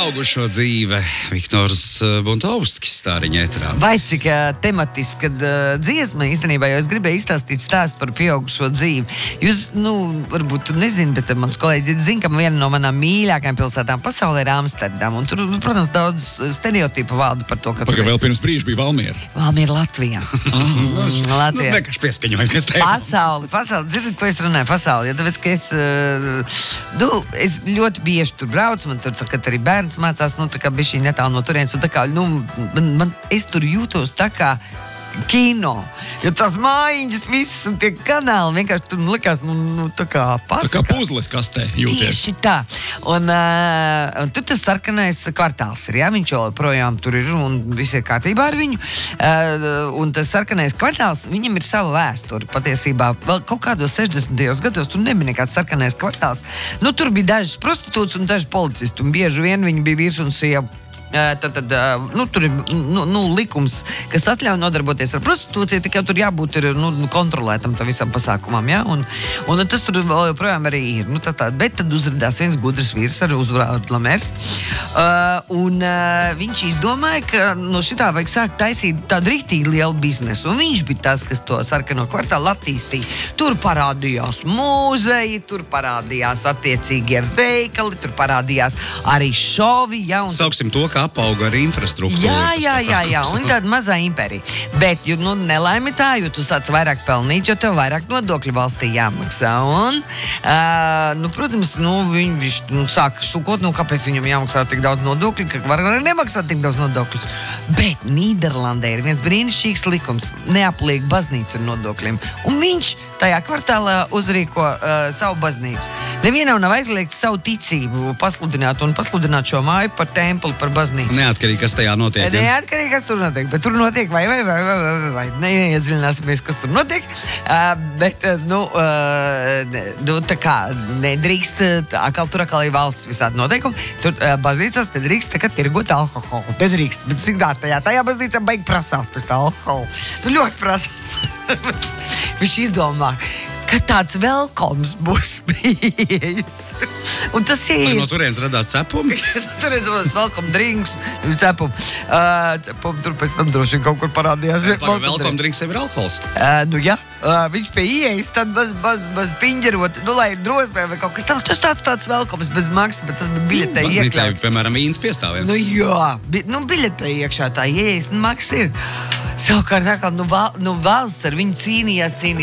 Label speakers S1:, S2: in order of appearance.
S1: Pieaugušo dzīve. Viktors Buntovskis, tā riņa ētrā.
S2: Vai cik tematiska dziesma īstenībā, jo es gribēju izstāstīt stāstu par pieaugušo dzīvi. Jūs, varbūt tu nezini, bet mans kolēģis zina, ka viena no manām mīļākajām pilsētām pasaulē ir Amsterdama. Un tur, protams, daudz stereotipu valda par to, ka
S3: tur vēl pirms brīža bija Valmiera.
S2: Valmiera Latvijā. Latvijā.
S1: Vienkārši pieskaņojamies.
S2: Pasauli. Dzirdat, ko es runāju? Pasauli. Jo tāpēc, ka es ļoti bieži tur braucu, man tur, kad arī bērns mācās, tā kā bišķi netālu no turienes, un tā kā, es tur jūtos tā kā kino, jo tās mājiņas visas un tie kanāli vienkārši tur likās, tā kā pasaka.
S3: Tā kā puzles kastē jūties.
S2: Tieši tā. Un tur tas sarkanais kvartāls ir, jā, viņš joprojām tur ir un viss ir kārtībā ar viņu. Un tas sarkanais kvartāls, viņam ir sava vēsture patiesībā. Vēl kaut kādos 60. gados tur nebija nekāds sarkanais kvartāls. Tur bija dažas prostitūtas un daži policisti, un bieži vien viņi bija vīrs un sieva. Tur ir likums, kas atļauj nodarboties ar prostitūciju, tikai tur jābūt kontrolētam tam visam pasākumam, ja? Un tas tur joprojām arī ir. Bet tad uzradās viens gudrs vīrs ar uzvārdu Lamers, un viņš izdomāja, ka no šitā vajag sākt taisīt tādu riktīgi lielu biznesu, un viņš bija tas, kas to sarkano kvartālu attīstīja. Tur parādījās muzeji, tur parādījās attiecīgie veikali, tur parādījās arī šovi, ja?
S1: Sauksim to, kā apauga arī infrastruktūra.
S2: Jā, un tāda mazā impērija. Bet, nelaimi tā, jo tu sāc vairāk pelnīt, jo tev vairāk nodokļu valstī jāmaksā. Un, protams, viņš sāka štukot, kāpēc viņam jāmaksā tik daudz nodokļu, ka var arī nemaksāt tik daudz nodokļus. Bet Nīderlandē ir viens brīnišķīgs likums, neapliek baznīcu ar nodokļiem. Un viņš tajā kvartālā uzrīko savu baznīcu. Nevienam nav aizliegts savu ticību pasludināt šo māju par templi, par baznīcu.
S1: Neatkarīgi, kas tajā notiek.
S2: Neatkarīgi, kas tur notiek, bet tur notiek vai. Neiedziļināsimies, kas tur notiek. Tā kā nedrīkst, tur atkal ir valsts visādi noteikumi. Tur baznīcās nedrīkst tirgot alkoholu. Nedrīkst, bet cik tajā baznīcā baigi prasās pēc tā alkoholu. Tur ļoti prasās. Viņš izdomā, ka tāds velkoms būs bijis. Un tas ir.
S1: No turienes radās cepumi?
S2: Turienes radās welcome drinks, cepumi. Cepumi tur pēc tam droši kaut kur parādījās.
S1: Welcome drinks jau ir alkohols?
S2: Jā. Viņš pie ieejas, tad bez piņģerot, lai ir drosmē vai kaut kas tāds. Tas tāds velkoms bez maksas, bet tas bija biļetē iekļauts.
S1: Baznīcā, piemēram, vīns piestāviem.
S2: Jā, biļetē iekšā tā ieejas, maksas ir. Savukārt, valsts ar viņu cīnījās